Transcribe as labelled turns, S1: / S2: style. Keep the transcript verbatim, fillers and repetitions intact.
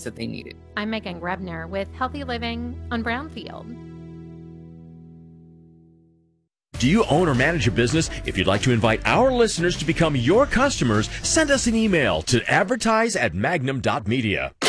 S1: that they needed.
S2: I'm Megan Grebner with Healthy Living on Brownfield.
S3: Do you own or manage a business? If you'd like to invite our listeners to become your customers, send us an email to advertise at magnum dot media.